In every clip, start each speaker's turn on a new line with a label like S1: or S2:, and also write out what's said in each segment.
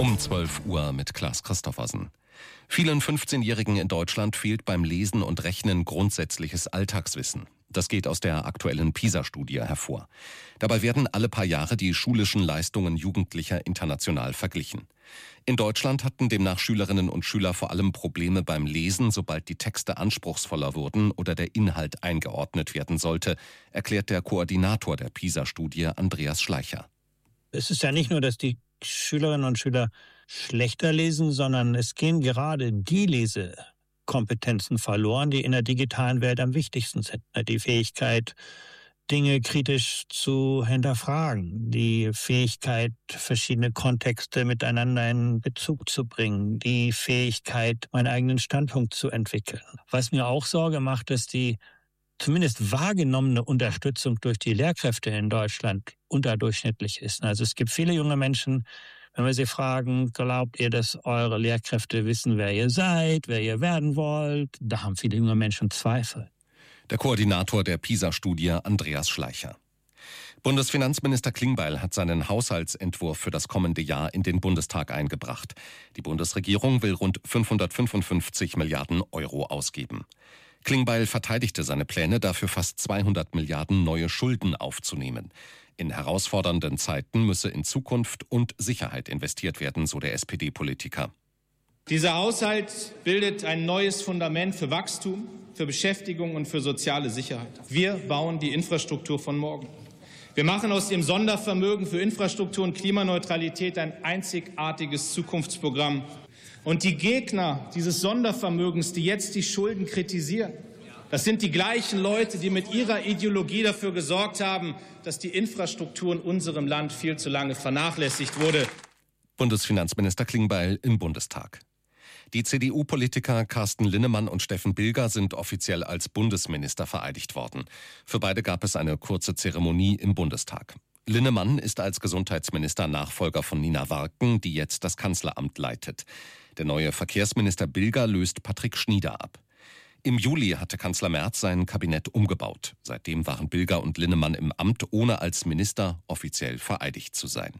S1: Um 12 Uhr mit Klaas Christoffersen. Vielen 15-Jährigen in Deutschland fehlt beim Lesen und Rechnen grundsätzliches Alltagswissen. Das geht aus der aktuellen PISA-Studie hervor. Dabei werden alle paar Jahre die schulischen Leistungen Jugendlicher international verglichen. In Deutschland hatten demnach Schülerinnen und Schüler vor allem Probleme beim Lesen, sobald die Texte anspruchsvoller wurden oder der Inhalt eingeordnet werden sollte, erklärt der Koordinator der PISA-Studie Andreas Schleicher.
S2: Es ist ja nicht nur, dass die Schülerinnen und Schüler schlechter lesen, sondern es gehen gerade die Lesekompetenzen verloren, die in der digitalen Welt am wichtigsten sind. Die Fähigkeit, Dinge kritisch zu hinterfragen, die Fähigkeit, verschiedene Kontexte miteinander in Bezug zu bringen, die Fähigkeit, meinen eigenen Standpunkt zu entwickeln. Was mir auch Sorge macht, dass die zumindest wahrgenommene Unterstützung durch die Lehrkräfte in Deutschland unterdurchschnittlich ist. Also es gibt viele junge Menschen, wenn wir sie fragen, glaubt ihr, dass eure Lehrkräfte wissen, wer ihr seid, wer ihr werden wollt? Da haben viele junge Menschen Zweifel.
S1: Der Koordinator der PISA-Studie Andreas Schleicher. Bundesfinanzminister Klingbeil hat seinen Haushaltsentwurf für das kommende Jahr in den Bundestag eingebracht. Die Bundesregierung will rund 555 Milliarden Euro ausgeben. Klingbeil verteidigte seine Pläne, dafür fast 200 Milliarden neue Schulden aufzunehmen. In herausfordernden Zeiten müsse in Zukunft und Sicherheit investiert werden, so der SPD-Politiker.
S3: Dieser Haushalt bildet ein neues Fundament für Wachstum, für Beschäftigung und für soziale Sicherheit. Wir bauen die Infrastruktur von morgen. Wir machen aus dem Sondervermögen für Infrastruktur und Klimaneutralität ein einzigartiges Zukunftsprogramm. Und die Gegner dieses Sondervermögens, die jetzt die Schulden kritisieren, das sind die gleichen Leute, die mit ihrer Ideologie dafür gesorgt haben, dass die Infrastruktur in unserem Land viel zu lange vernachlässigt wurde.
S1: Bundesfinanzminister Klingbeil im Bundestag. Die CDU-Politiker Carsten Linnemann und Steffen Bilger sind offiziell als Bundesminister vereidigt worden. Für beide gab es eine kurze Zeremonie im Bundestag. Linnemann ist als Gesundheitsminister Nachfolger von Nina Warken, die jetzt das Kanzleramt leitet. Der neue Verkehrsminister Bilger löst Patrick Schnieder ab. Im Juli hatte Kanzler Merz sein Kabinett umgebaut. Seitdem waren Bilger und Linnemann im Amt, ohne als Minister offiziell vereidigt zu sein.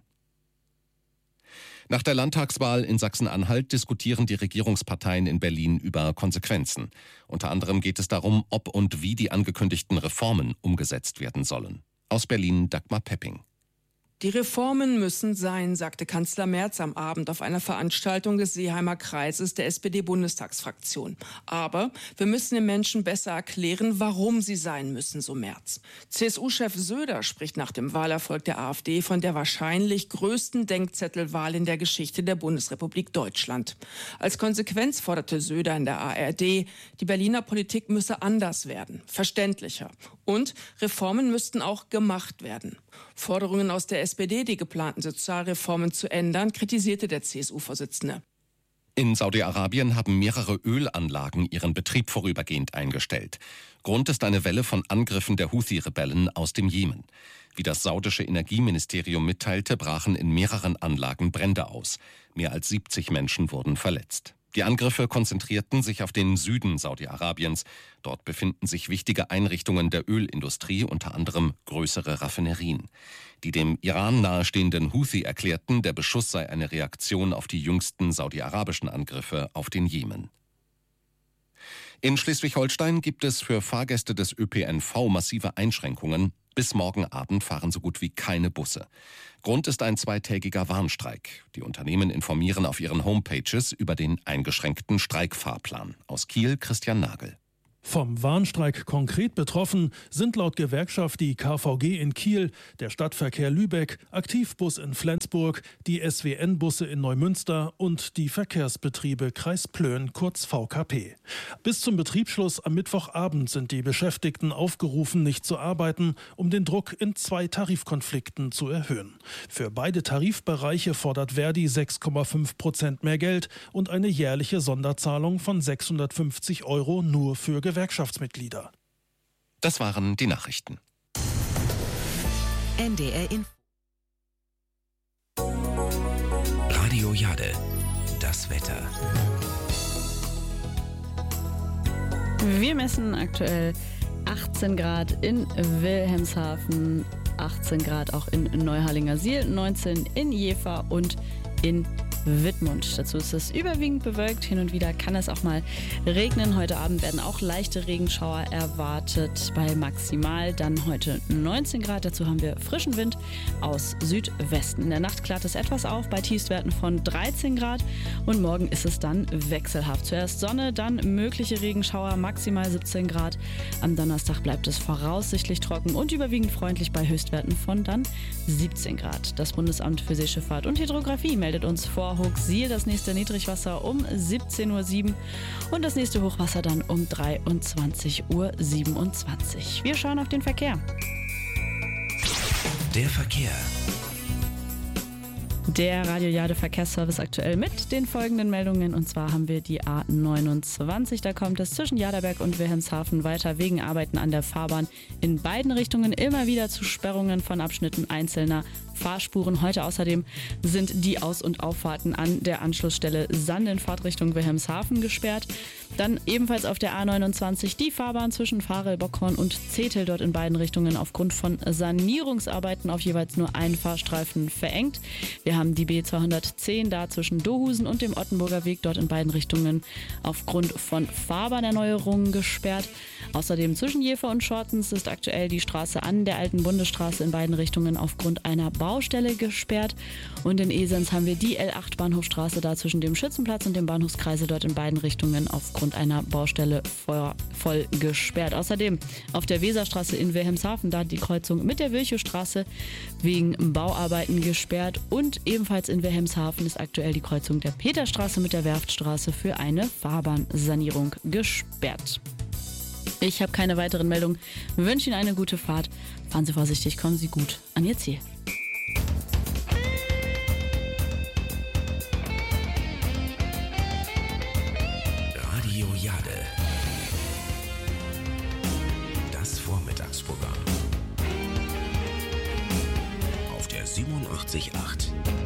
S1: Nach der Landtagswahl in Sachsen-Anhalt diskutieren die Regierungsparteien in Berlin über Konsequenzen. Unter anderem geht es darum, ob und wie die angekündigten Reformen umgesetzt werden sollen. Aus Berlin Dagmar Pepping.
S4: Die Reformen müssen sein, sagte Kanzler Merz am Abend auf einer Veranstaltung des Seeheimer Kreises der SPD-Bundestagsfraktion. Aber wir müssen den Menschen besser erklären, warum sie sein müssen, so Merz. CSU-Chef Söder spricht nach dem Wahlerfolg der AfD von der wahrscheinlich größten Denkzettelwahl in der Geschichte der Bundesrepublik Deutschland. Als Konsequenz forderte Söder in der ARD, die Berliner Politik müsse anders werden, verständlicher. Und Reformen müssten auch gemacht werden. Forderungen aus der SPD, die geplanten Sozialreformen zu ändern, kritisierte der CSU-Vorsitzende.
S1: In Saudi-Arabien haben mehrere Ölanlagen ihren Betrieb vorübergehend eingestellt. Grund ist eine Welle von Angriffen der Houthi-Rebellen aus dem Jemen. Wie das saudische Energieministerium mitteilte, brachen in mehreren Anlagen Brände aus. Mehr als 70 Menschen wurden verletzt. Die Angriffe konzentrierten sich auf den Süden Saudi-Arabiens. Dort befinden sich wichtige Einrichtungen der Ölindustrie, unter anderem größere Raffinerien. Die dem Iran nahestehenden Houthi erklärten, der Beschuss sei eine Reaktion auf die jüngsten saudi-arabischen Angriffe auf den Jemen. In Schleswig-Holstein gibt es für Fahrgäste des ÖPNV massive Einschränkungen. Bis morgen Abend fahren so gut wie keine Busse. Grund ist ein zweitägiger Warnstreik. Die Unternehmen informieren auf ihren Homepages über den eingeschränkten Streikfahrplan. Aus Kiel Christian Nagel.
S5: Vom Warnstreik konkret betroffen sind laut Gewerkschaft die KVG in Kiel, der Stadtverkehr Lübeck, Aktivbus in Flensburg, die SWN-Busse in Neumünster und die Verkehrsbetriebe Kreis Plön, kurz VKP. Bis zum Betriebsschluss am Mittwochabend sind die Beschäftigten aufgerufen, nicht zu arbeiten, um den Druck in 2 Tarifkonflikten zu erhöhen. Für beide Tarifbereiche fordert Verdi 6,5% mehr Geld und eine jährliche Sonderzahlung von 650 € nur für Gewerkschaftsmitglieder.
S1: Das waren die Nachrichten.
S6: NDR Info.
S7: Radio Jade. Das Wetter.
S8: Wir messen aktuell 18 Grad in Wilhelmshaven, 18 Grad auch in Neuharlingersiel, 19 in Jever und in Wittmund. Dazu ist es überwiegend bewölkt, hin und wieder kann es auch mal regnen. Heute Abend werden auch leichte Regenschauer erwartet, bei maximal dann heute 19 Grad. Dazu haben wir frischen Wind aus Südwesten. In der Nacht klart es etwas auf bei Tiefstwerten von 13 Grad und morgen ist es dann wechselhaft. Zuerst Sonne, dann mögliche Regenschauer, maximal 17 Grad. Am Donnerstag bleibt es voraussichtlich trocken und überwiegend freundlich bei Höchstwerten von dann 17 Grad. Das Bundesamt für Seeschifffahrt und Hydrographie meldet uns vor Hooksiel das nächste Niedrigwasser um 17:07 Uhr und das nächste Hochwasser dann um 23:27 Uhr. Wir schauen auf den Verkehr.
S7: Der Verkehr.
S8: Der Radio Jade Verkehrsservice aktuell mit den folgenden Meldungen. Und zwar haben wir die A29. Da kommt es zwischen Jaderberg und Wilhelmshaven weiter wegen Arbeiten an der Fahrbahn in beiden Richtungen immer wieder zu Sperrungen von Abschnitten einzelner Fahrspuren. Heute außerdem sind die Aus- und Auffahrten an der Anschlussstelle Sand in Fahrtrichtung Wilhelmshaven gesperrt. Dann ebenfalls auf der A29 die Fahrbahn zwischen Varel, Bockhorn und Zetel, dort in beiden Richtungen aufgrund von Sanierungsarbeiten auf jeweils nur einen Fahrstreifen verengt. Wir haben die B210 da zwischen Dohusen und dem Ottenburger Weg, dort in beiden Richtungen aufgrund von Fahrbahnerneuerungen gesperrt. Außerdem zwischen Jever und Schortens ist aktuell die Straße an der alten Bundesstraße in beiden Richtungen aufgrund einer Baustelle gesperrt. Und in Esens haben wir die L8 Bahnhofstraße da zwischen dem Schützenplatz und dem Bahnhofskreisel dort in beiden Richtungen aufgrund einer Baustelle voll gesperrt. Außerdem auf der Weserstraße in Wilhelmshaven da die Kreuzung mit der Virchowstraße wegen Bauarbeiten gesperrt. Und ebenfalls in Wilhelmshaven ist aktuell die Kreuzung der Peterstraße mit der Werftstraße für eine Fahrbahnsanierung gesperrt. Ich habe keine weiteren Meldungen. Wir wünschen Ihnen eine gute Fahrt. Fahren Sie vorsichtig, kommen Sie gut an Ihr Ziel.
S7: Radio Jade. Das Vormittagsprogramm. Auf der 87.8.